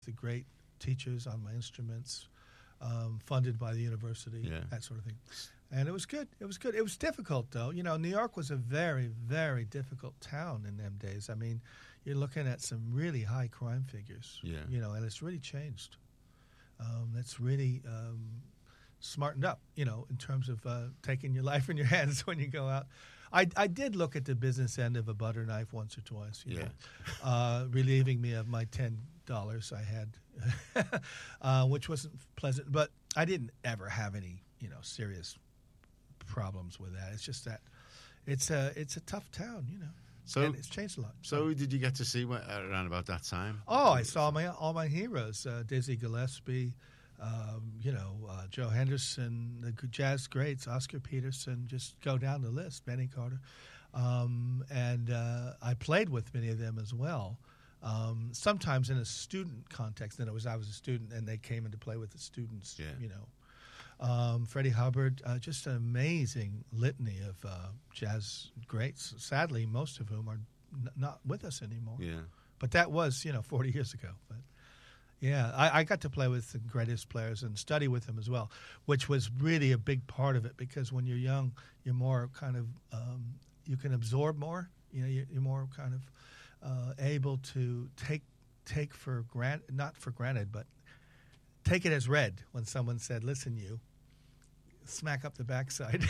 the great teachers on my instruments, funded by the university, that sort of thing. And it was good. It was good. It was difficult, though. You know, New York was a very, very difficult town in them days. I mean, you're looking at some really high crime figures. Yeah. You know, and it's really changed. It's really smartened up, you know, in terms of taking your life in your hands when you go out. I did look at the business end of a butter knife once or twice, you know, relieving me of my $10 I had, which wasn't pleasant. But I didn't ever have any, you know, serious problems with that. It's just that it's a tough town, you know. So and it's changed a lot. So did you get to see around about that time? Oh, I saw all my heroes: Dizzy Gillespie, you know, Joe Henderson, the jazz greats, Oscar Peterson. Just go down the list. Benny Carter, and I played with many of them as well. Sometimes in a student context. I was a student, and they came in to play with the students. Yeah. You know. Freddie Hubbard, just an amazing litany of jazz greats, sadly, most of whom are not with us anymore. Yeah. But that was, 40 years ago. But yeah, I got to play with the greatest players and study with them as well, which was really a big part of it, because when you're young, you're more kind of, you can absorb more. You know, you're more kind of able to take for granted, not for granted, but take it as read when someone said, listen, you, smack up the backside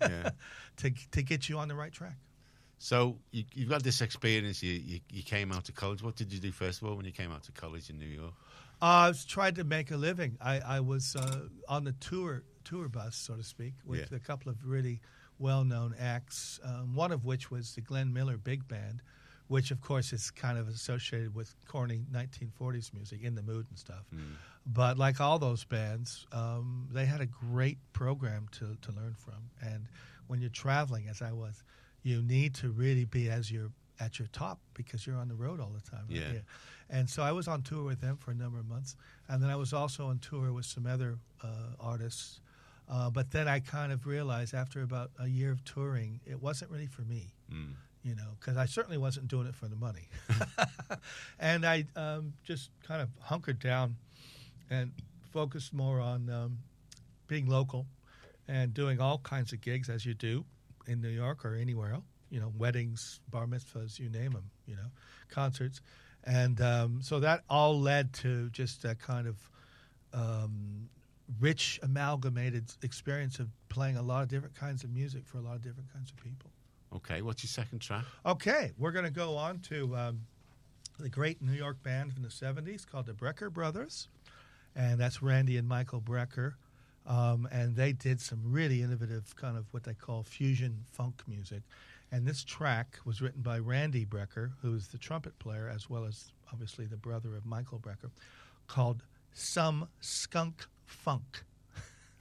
to get you on the right track. So you've got this experience. You came out to college. What did you do first of all when you came out to college in New York? I was trying to make a living. I was on the tour bus, so to speak, with a couple of really well-known acts, one of which was the Glenn Miller Big Band, which, of course, is kind of associated with corny 1940s music, In the Mood and stuff. But like all those bands, they had a great program to learn from. And when you're traveling, as I was, you need to really be at your top, because you're on the road all the time. Right? Yeah. And so I was on tour with them for a number of months. And then I was also on tour with some other artists. But then I kind of realized after about a year of touring, it wasn't really for me. You know, because I certainly wasn't doing it for the money. And I just kind of hunkered down and focused more on being local and doing all kinds of gigs, as you do in New York or anywhere else, you know, weddings, bar mitzvahs, you name them, you know, concerts. And so that all led to just a kind of rich, amalgamated experience of playing a lot of different kinds of music for a lot of different kinds of people. Okay, what's your second track? Okay, we're going to go on to the great New York band from the 70s called the Brecker Brothers, and that's Randy and Michael Brecker, and they did some really innovative kind of what they call fusion funk music, and this track was written by Randy Brecker, who's the trumpet player as well as obviously the brother of Michael Brecker, called Some Skunk Funk.